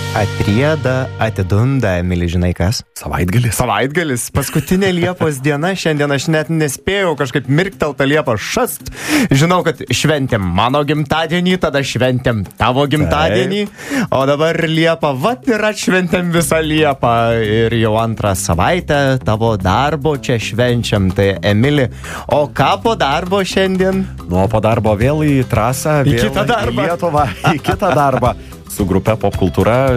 Atrieda, atidunda, Emili, žinai kas? Savaitgalis, paskutinė Liepos diena, šiandien aš net nespėjau kažkaip mirkteltą Liepą šast. Žinau, kad šventėm mano gimtadienį, tada šventėm tavo gimtadienį, o dabar Liepą, vat ir atšventėm visą Liepą ir jau antrą savaitę tavo darbo čia švenčiam. Tai Emili, o ką po darbo šiandien? Nu, po darbo vėl į trasą, į vėl kitą darbą. Į Lietuvą, į kitą darbą. Su grupe Popkultūra,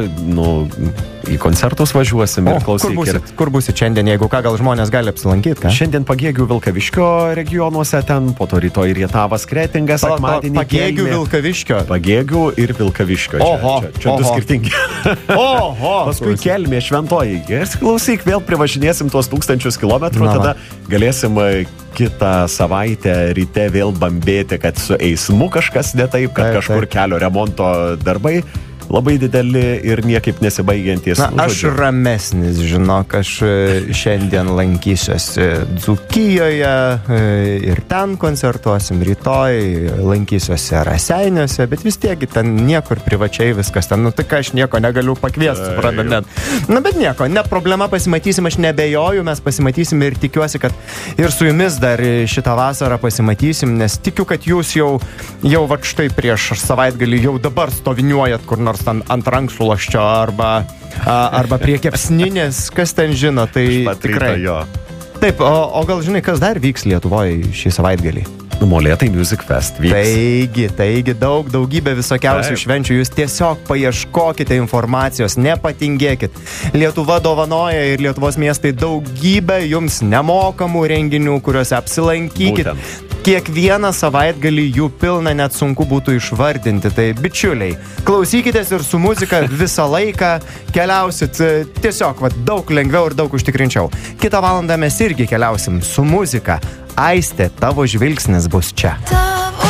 į koncertus važiuosim ir klausyk. Kur būsit šiandien, jeigu ką, gal žmonės gali apsilankyti, ką? Šiandien Pagėgių Vilkaviškio regionuose ten, po to rytoj Rietavas Kretingas, sekmadienį Pagėgių Vilkaviškio. Pagėgių ir Vilkaviškio. Čia du skirtingi. Paskui Kelmė, Šventoji. Ir klausyk, vėl privažinėsim tuos 1000 kilometrų, tada galėsim kitą savaitę ryte vėl bambėti, kad su eismu kažkas ne taip, kad kažkur kelio remonto darbai labai dideli ir niekaip nesibaigiantys. Aš ramesnis, žinok, aš šiandien lankysiuosi Dzūkijoje ir ten koncertuosim, rytoj lankysiuosi Raseiniuose, bet vis tiek ten niekur privačiai viskas ten, tai ką aš nieko negaliu pakviesti, pradedant. Bet nieko, ne problema, pasimatysim, aš nebejoju, mes pasimatysim ir tikiuosi, kad ir su jumis dar šitą vasarą pasimatysim, nes tikiu, kad jūs jau vat štai prieš savaitgalį jau dabar stoviniuojat kur nors ant rankšluosčio arba prie kepsninės, kas ten žino, tai tikrai. Taip, o gal žinai, kas dar vyks Lietuvoje šį savaitgalį? Molėtai Music Fest vyks. Taigi, daugybė visokiausių švenčių, jūs tiesiog paieškokite informacijos, nepatingėkit. Lietuva dovanoja ir Lietuvos miestai daugybę jums nemokamų renginių, kuriuose apsilankykit. Kiekvieną savaitgalį jų pilna, net sunku būtų išvardinti. Tai bičiuliai, klausykitės ir su muzika visą laiką keliausit tiesiog daug lengviau ir daug užtikrinčiau. Kitą valandą mes irgi keliausim su muzika. Aistė, tavo žvilgsnis bus čia.